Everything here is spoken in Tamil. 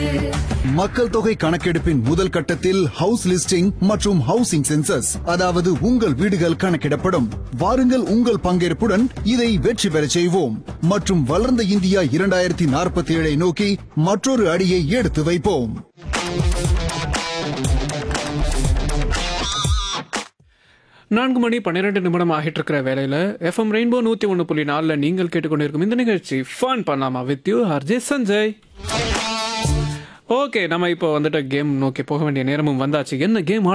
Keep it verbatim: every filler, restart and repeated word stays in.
மக்கள் தொகை கணக்கெடுப்பின் முதல் கட்டத்தில் ஹவுஸ் லிஸ்டிங் மற்றும் ஹவுசிங் சென்சஸ், அதாவது உங்கள் வீடுகள் கணக்கிடப்படும். வாருங்கள், உங்கள் பங்கேற்புடன் இதை வெற்றி பெறச் செய்வோம் மற்றும் வளர்ந்த இந்தியா இரண்டாயிரத்தி நாற்பத்தி ஏழை நோக்கி மற்றொரு அடியை எடுத்து வைப்போம். நான்கு மணி பன்னிரெண்டு நிமிடம் ஆகிட்டு இருக்கிற வேலையில எஃப்எம் ரெயின்போ நூத்தி ஒன்னு புள்ளி நாலுல நீங்கள் கேட்டுக்கொண்டிருக்கும் இந்த நிகழ்ச்சி ஃபன் பண்ணலாமா with you RJ Sanjay. Okay, நம்ம இப்போ வந்துட்டு கேம் நோக்கி போக வேண்டிய நேரமும் வந்தாச்சு. என்ன கேம்